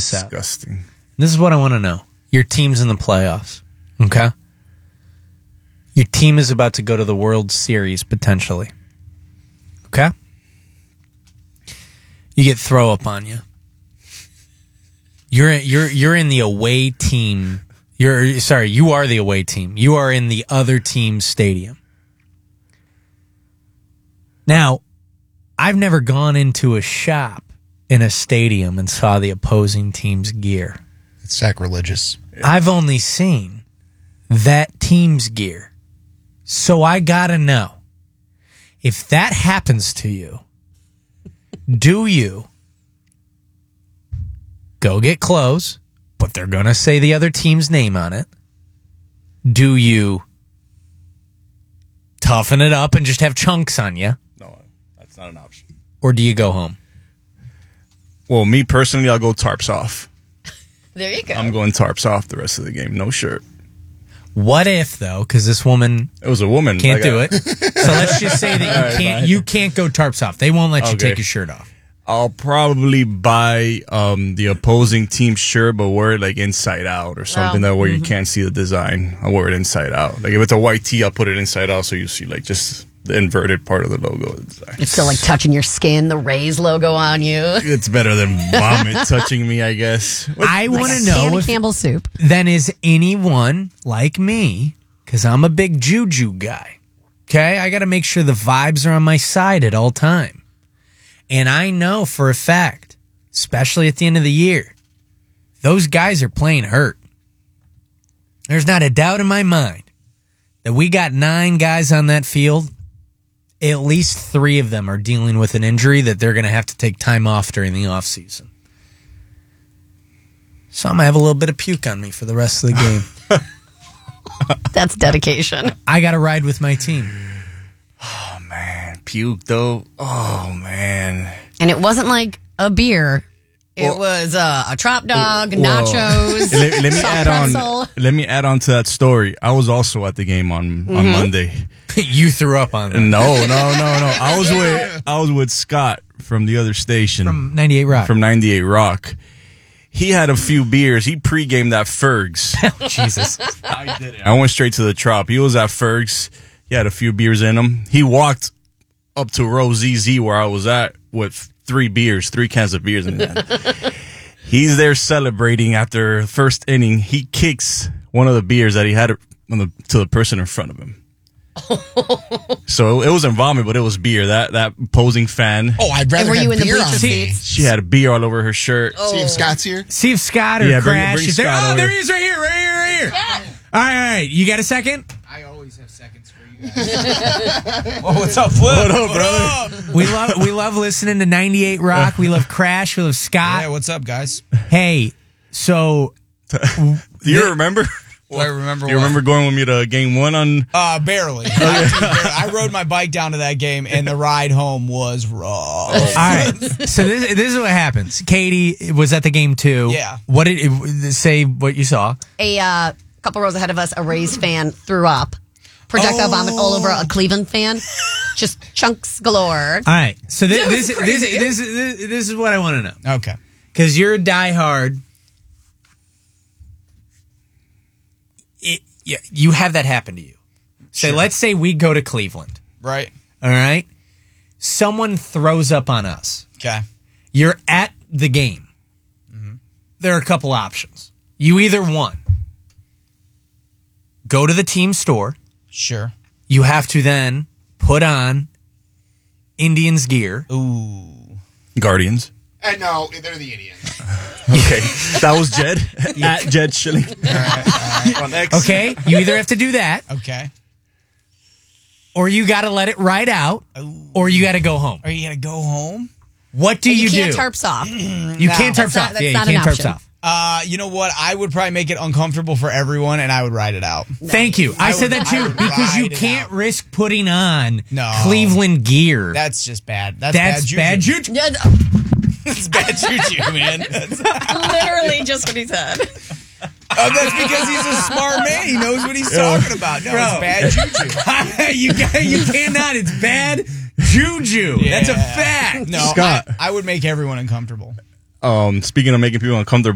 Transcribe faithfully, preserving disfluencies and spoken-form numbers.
this out. Disgusting. This is what I want to know. Your team's in the playoffs, okay? Your team is about to go to the World Series, potentially. Okay? You get throw up on you. You're you're you're in the away team. You're sorry, you are the away team. You are in the other team's stadium. Now, I've never gone into a shop in a stadium and saw the opposing team's gear. It's sacrilegious. I've only seen that team's gear. So I gotta know, if that happens to you, do you go get clothes, but they're gonna say the other team's name on it? Do you toughen it up and just have chunks on you? No, that's not an option. Or do you go home? Well, me personally, I'll go tarps off. There you go. I'm going tarps off the rest of the game. No shirt. What if, though, because this woman It was a woman. can't Like, do I- it. So let's just say that you All right, can't fine. you can't go tarps off. They won't let you Okay. take your shirt off. I'll probably buy um, the opposing team shirt, but wear it like inside out or something Oh. that where you can't see the design. I'll wear it inside out. Like if it's a white tee, I'll put it inside out so you see like just the inverted part of the logo. It's still like touching your skin, the Rays logo on you. It's better than vomit touching me, I guess. I want to Like know Sammy if Campbell soup. then is anyone like me, because I'm a big juju guy. Okay, I got to make sure the vibes are on my side at all time. And I know for a fact, especially at the end of the year, those guys are playing hurt. There's not a doubt in my mind that we got nine guys on that field. At least three of them are dealing with an injury that they're going to have to take time off during the offseason. So I'm going to have a little bit of puke on me for the rest of the game. That's dedication. I got to ride with my team. Oh man, puke though. Oh man. And it wasn't like a beer. It Well- was uh, a trap dog, Well, nachos, let, let me soft add pretzel. on. Let me add on to that story. I was also at the game on Mm-hmm. on Monday. You threw up on them. No, no, no, no. I was with I was with Scott from the other station From ninety-eight Rock. from ninety-eight Rock. He had a few beers. He pre-gamed at Ferg's. Jesus. I did it. I went straight to the Trop. He was at Ferg's. He had a few beers in him. He walked up to Row Z Z where I was at with three beers, three cans of beers in that. He's there celebrating after first inning. He kicks one of the beers that he had on the, to the person in front of him. So it wasn't vomit, but it was beer. That that opposing fan, Oh, I'd rather And were have you in the beer bleacher on. seats? she had a beer all over her shirt. See if Scott's here. See if Scott or Yeah, bring- Crash bring is there. Scott Oh, over. there he is right here, right here, right here. All right, all right. You got a second? I always have seconds for you guys. Oh, what's up, Flip? What up, brother? We love we love listening to ninety-eight Rock. We love Crash. We love Scott. Yeah, what's up, guys? Hey, so Do you remember? Do I remember? You what? remember going with me to game one on? Uh, barely. I, barely. I rode my bike down to that game, and the ride home was rough. all right. So this this is what happens. Katie was at the game too. Yeah. What did it, say? What you saw? A uh, couple rows ahead of us, a Rays fan threw up. Projectile Oh. vomit all over a Cleveland fan. Just chunks galore. All right. So this That was this, this crazy. this this this is what I want to know, Okay. because you're a diehard. It, yeah, you have that happen to you. Say, Sure. let's say we go to Cleveland. Right. All right. Someone throws up on us. Okay. You're at the game. There are a couple options. You either one, go to the team store. Sure. You have to then put on Indians gear. Ooh. Guardians. And no, they're the Indians. Okay, that was Jed at Jed Schilling on X. Okay. You either have to do that, Okay. or you got to let it ride out, Ooh. or you got to go home. Are you gonna go home? What do And you, you can't do? tarps off. you No. can't tarps That's not- off. that's Yeah, not you an can't tarps option. off. Uh, you know what? I would probably make it uncomfortable for everyone, and I would ride it out. Thank you. I, I said would- that I too would because you ride it can't out. risk putting on No. Cleveland gear. That's just bad. That's, That's bad juju. juju. Yeah, That's bad juju, man. That's, literally just what he said. oh, that's because he's a smart man. He knows what he's talking about. No, Bro. it's bad juju. you got, you cannot. It's bad juju. That's a Yeah. fact. No, Scott. I, I would make everyone uncomfortable. Um, speaking of making people uncomfortable.